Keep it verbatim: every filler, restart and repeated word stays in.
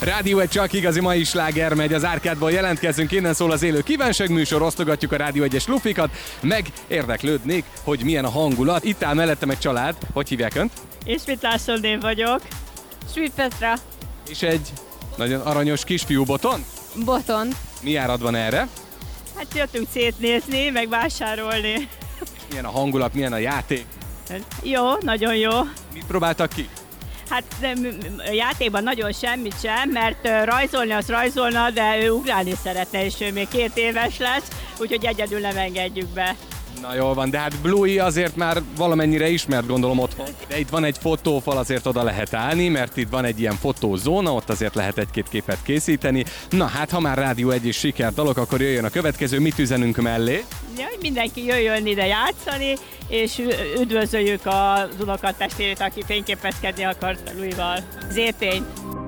Rádió egy csak igazi mai sláger megy, az árkádból jelentkezünk, innen szól az élő kívánságműsor, osztogatjuk a Rádió egyes lufikat, meg érdeklődnék, hogy milyen a hangulat. Itt áll mellettem egy család, hogy hívják önt? Ismét Lászlóné vagyok. Sweet Petra. És egy nagyon aranyos kisfiú Boton? Boton. Mi árad van erre? Hát jöttünk szétnézni, meg vásárolni. Milyen a hangulat, milyen a játék? Jó, nagyon jó. Mit próbáltak ki? Hát nem, a játékban nagyon semmit sem, mert ö, rajzolni az rajzolna, de ő ugrálni szeretne, és ő még két éves lesz, úgyhogy egyedül nem engedjük be. Na jól van, de hát Bluey azért már valamennyire ismert, gondolom, otthon. De itt van egy fotófal, azért oda lehet állni, mert itt van egy ilyen fotózóna, ott azért lehet egy-két képet készíteni. Na hát, ha már Rádió egy és sikerdalok, akkor jöjjön a következő, mit üzenünk mellé? Ja, hogy mindenki jöjjön ide játszani, és ü- üdvözöljük az unokatestvérét, aki fényképezkedni akart Louisval. Zépény!